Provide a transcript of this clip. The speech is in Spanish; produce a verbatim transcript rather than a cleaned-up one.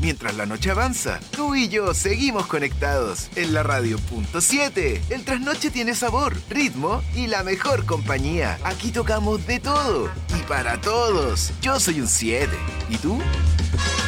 Mientras la noche avanza, tú y yo seguimos conectados en la radio punto siete. El trasnoche tiene sabor, ritmo y la mejor compañía. Aquí tocamos de todo y para todos. Yo soy un siete. ¿Y tú?